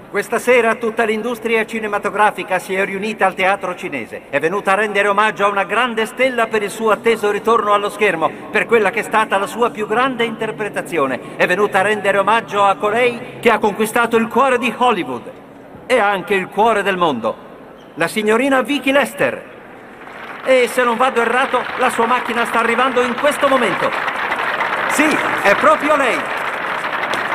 Questa sera tutta l'industria cinematografica si è riunita al Teatro Cinese. È venuta a rendere omaggio a una grande stella per il suo atteso ritorno allo schermo, per quella che è stata la sua più grande interpretazione. È venuta a rendere omaggio a colei che ha conquistato il cuore di Hollywood e anche il cuore del mondo, la signorina Vicki Lester. E se non vado errato, la sua macchina sta arrivando in questo momento. Sì, è proprio lei.